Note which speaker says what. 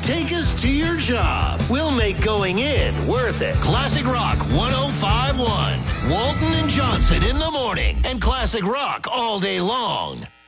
Speaker 1: Take us to your job. We'll make going in worth it. Classic Rock 105.1. Walton and Johnson in the morning and Classic Rock all day long.